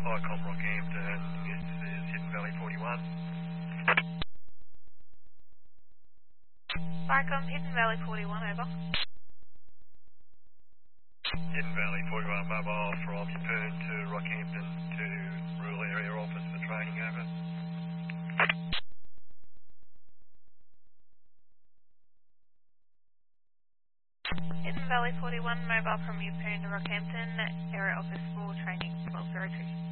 ICOM Rockhampton, this is Hidden Valley 41. Vicom, Hidden Valley 41, over. Hidden Valley 41 mobile from Yeppoon to Rockhampton to Rural Area Office for training, over. Hidden Valley 41, mobile from Yeppoon to Rockhampton, area office for training 1202.